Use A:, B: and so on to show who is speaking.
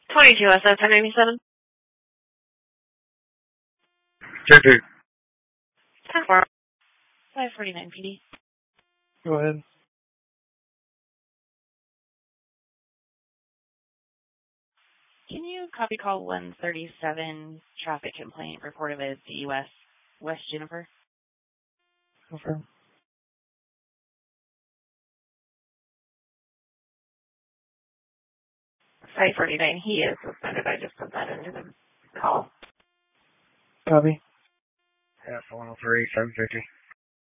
A: 22 SF 1097.
B: 10-4.
A: 10-4. 549 PD.
B: Go ahead.
A: Can you copy call 137 traffic complaint reported with the U.S. West Juniper?
B: Confirm.
A: Site 49, he is suspended. I just put that into the call.
B: Copy. Yeah, 103, 750.